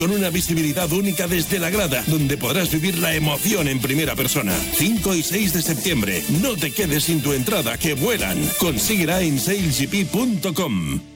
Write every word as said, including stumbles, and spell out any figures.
con una visibilidad única desde la grada, donde podrás vivir la emoción en primera persona. cinco y seis de septiembre. No te quedes sin tu entrada, que vuelan. Consíguela en sales g p punto com.